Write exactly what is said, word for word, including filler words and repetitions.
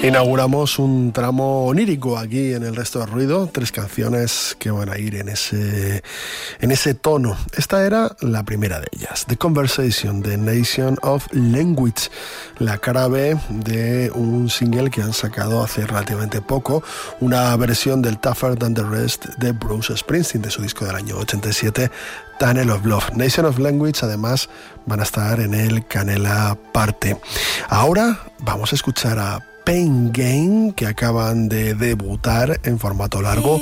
Inauguramos un tramo onírico aquí en El Resto del Ruido, tres canciones que van a ir en ese, en ese tono. Esta era la primera de ellas, The Conversation, The Nation of Language, la cara B de un single que han sacado hace relativamente poco, una versión del Tougher Than the Rest de Bruce Springsteen, de su disco del año ochenta y siete, Tunnel of Love. Nation of Language, además, van a estar en el Canela Parte. Ahora vamos a escuchar a Pain Gain, que acaban de debutar en formato largo